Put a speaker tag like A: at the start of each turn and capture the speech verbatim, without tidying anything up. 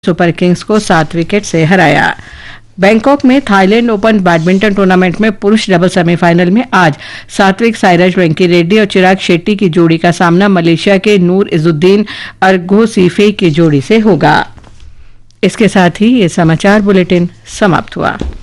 A: Super Kings को सात wicket से हराया। बैंकॉक में थाईलैंड ओपन बैडमिंटन टूर्नामेंट में पुरुष डबल सेमीफाइनल में आज सात्विक साईराज वेंकी रेड्डी और चिराग शेट्टी की जोड़ी का सामना मलेशिया के नूर इजुद्दीन अर्गोसीफे की जोड़ी से होगा। इसके साथ ही ये समाचार बुलेटिन समाप्त हुआ।